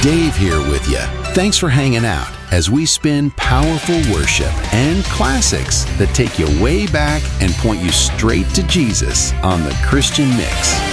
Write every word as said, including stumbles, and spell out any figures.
Dave here with you. Thanks for hanging out as we spin powerful worship and classics that take you way back and point you straight to Jesus on the Christian Mix.